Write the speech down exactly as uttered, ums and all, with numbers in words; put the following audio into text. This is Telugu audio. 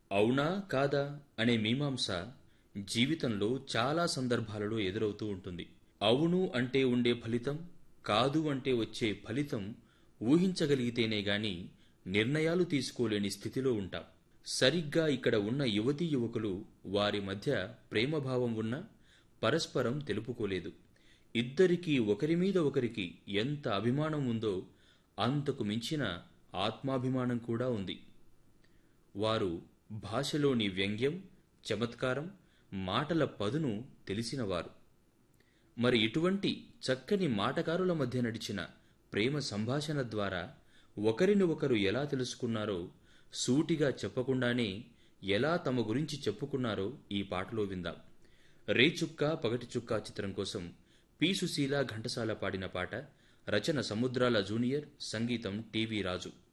అవునా కాదా అనే మీమాంస జీవితంలో చాలా సందర్భాలలో ఎదురవుతూ ఉంటుంది. అవును అంటే ఉండే ఫలితం, కాదు అంటే వచ్చే ఫలితం ఊహించగలిగితేనే గాని నిర్ణయాలు తీసుకోలేని స్థితిలో ఉంటాం. సరిగ్గా ఇక్కడ ఉన్న యువతీ యువకులు వారి మధ్య ప్రేమభావం ఉన్నా పరస్పరం తెలుపుకోలేదు. ఇద్దరికీ ఒకరి మీద ఒకరికి ఎంత అభిమానం ఉందో అంతకు మించిన ఆత్మాభిమానం కూడా ఉంది. వారు భాషలోని వ్యంగ్యం, చమత్కారం, మాటల పదును తెలిసినవారు. మరి ఇటువంటి చక్కని మాటకారుల మధ్య నడిచిన ప్రేమ సంభాషణ ద్వారా ఒకరిని ఒకరు ఎలా తెలుసుకున్నారో, సూటిగా చెప్పకుండానే ఎలా తమ గురించి చెప్పుకున్నారో ఈ పాటలో విందాం. రేచుక్క పగటి చుక్క చిత్రం కోసం పి సుశీల ఘంటసాల పాడిన పాట. రచన సముద్రాల జూనియర్, సంగీతం టివి రాజు.